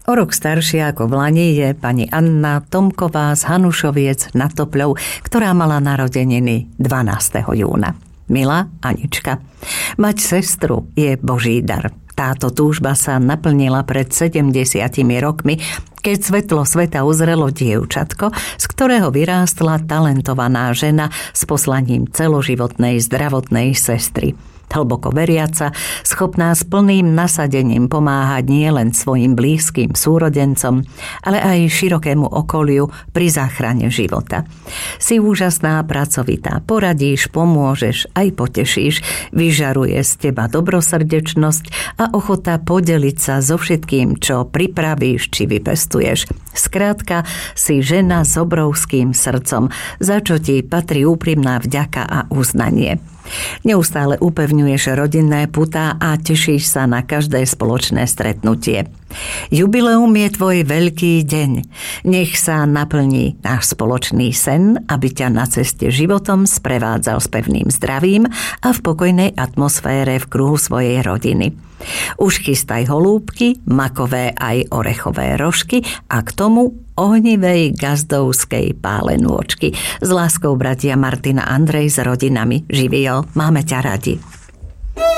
O rok staršia ako v lani je pani Anna Tomková z Hanušoviec nad Topľou, ktorá mala narodeniny 12. júna. Milá Anička, mať sestru je Boží dar. Táto túžba sa naplnila pred 70 rokmi, keď svetlo sveta uzrelo dievčatko, z ktorého vyrástla talentovaná žena s poslaním celoživotnej zdravotnej sestry. Hlboko veriaca, schopná s plným nasadením pomáhať nielen svojim blízkym súrodencom, ale aj širokému okoliu pri záchrane života. Si úžasná, pracovitá, poradíš, pomôžeš, aj potešíš, vyžaruje z teba dobrosrdečnosť a ochota podeliť sa so všetkým, čo pripravíš či vypestuješ. Skrátka, si žena s obrovským srdcom, za čo ti patrí úprimná vďaka a uznanie. Neustále upevňuješ rodinné putá a tešíš sa na každé spoločné stretnutie. Jubileum je tvoj veľký deň. Nech sa naplní náš spoločný sen, aby ťa na ceste životom sprevádzal s pevným zdravím a v pokojnej atmosfére v kruhu svojej rodiny. Už chystaj holúbky, makové aj orechové rožky a k tomu ohnivej gazdovskej pálenôčky. S láskou bratia Martina Andrej s rodinami. Živio, máme ťa radi.